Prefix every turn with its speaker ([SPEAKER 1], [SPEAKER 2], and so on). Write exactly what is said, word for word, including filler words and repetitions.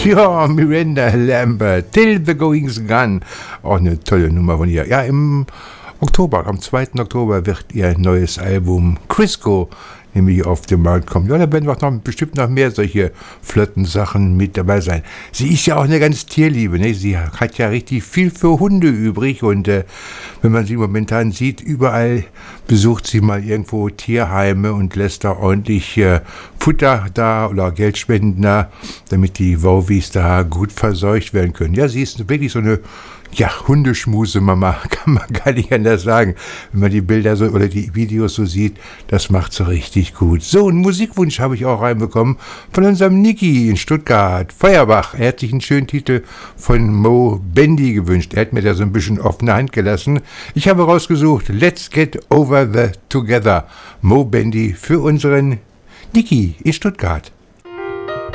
[SPEAKER 1] Ja, Miranda Lambert, Till the Going's Gone. Auch eine tolle Nummer von ihr. Ja, im Oktober, am zweiten Oktober wird ihr neues Album Crisco nämlich auf den Markt kommen. Ja, da werden auch noch, bestimmt noch mehr solche flotten Sachen mit dabei sein. Sie ist ja auch eine ganz Tierliebe, ne? Sie hat ja richtig viel für Hunde übrig und äh, wenn man sie momentan sieht, überall besucht sie mal irgendwo Tierheime und lässt da ordentlich äh, Futter da oder Geldspenden da, damit die Wauwis da gut verseucht werden können. Ja, sie ist wirklich so eine Ja, Hundeschmuse-Mama, kann man gar nicht anders sagen. Wenn man die Bilder so oder die Videos so sieht, das macht sie richtig gut. So, einen Musikwunsch habe ich auch reinbekommen von unserem Niki in Stuttgart, Feuerbach. Er hat sich einen schönen Titel von Mo Bendy gewünscht. Er hat mir da so ein bisschen offene Hand gelassen. Ich habe rausgesucht, Let's Get Over the Together. Mo Bendy für unseren Niki in Stuttgart.